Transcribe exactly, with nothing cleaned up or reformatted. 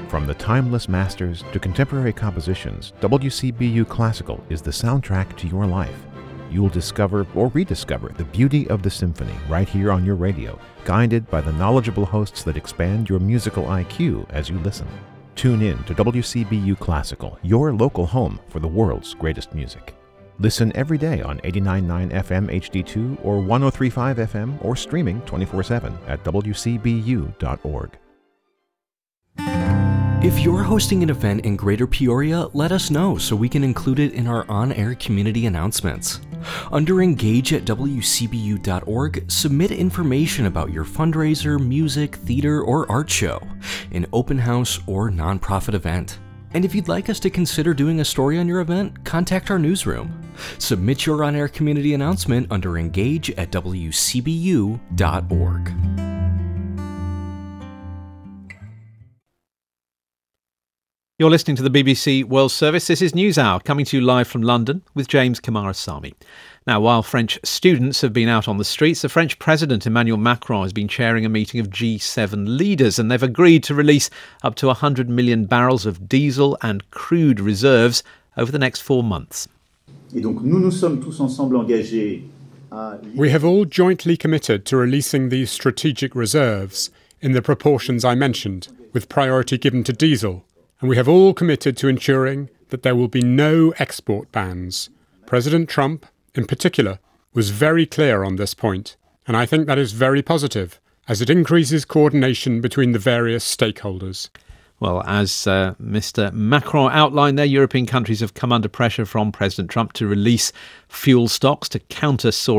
From the timeless masters to contemporary compositions, W C B U Classical is the soundtrack to your life. You'll discover or rediscover the beauty of the symphony right here on your radio, guided by the knowledgeable hosts that expand your musical I Q as you listen. Tune in to W C B U Classical, your local home for the world's greatest music. Listen every day on eighty-nine point nine F M H D two or one oh three point five F M or streaming twenty-four seven at W C B U dot org. If you're hosting an event in Greater Peoria, let us know so we can include it in our on-air community announcements. Under Engage at W C B U dot org, submit information about your fundraiser, music, theater, or art show, an open house, or nonprofit event. And if you'd like us to consider doing a story on your event, contact our newsroom. Submit your on-air community announcement under Engage at W C B U dot org. You're listening to the B B C World Service. This is NewsHour, coming to you live from London with James Kamarasamy. Now, while French students have been out on the streets, the French President Emmanuel Macron has been chairing a meeting of G seven leaders, and they've agreed to release up to one hundred million barrels of diesel and crude reserves over the next four months. Et donc, nous nous sommes tous ensemble engagés à... We have all jointly committed to releasing these strategic reserves in the proportions I mentioned, with priority given to diesel. And we have all committed to ensuring that there will be no export bans. President Trump, in particular, was very clear on this point, and I think that is very positive, as it increases coordination between the various stakeholders. Well, as uh, Mister Macron outlined there, European countries have come under pressure from President Trump to release fuel stocks to counter soaring